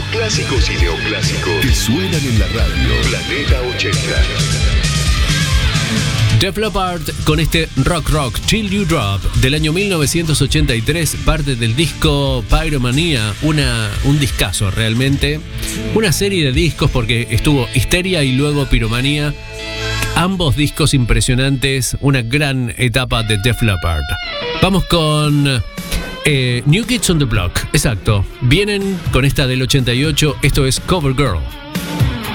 Los clásicos y neoclásicos que suenan en la radio. Planeta 80. Def Leppard con este Rock Till You Drop del año 1983, parte del disco Pyromania, un discazo realmente, una serie de discos porque estuvo Histeria y luego Pyromania, ambos discos impresionantes, una gran etapa de Def Leppard. Vamos con New Kids on the Block, exacto, vienen con esta del 88, esto es Cover Girl.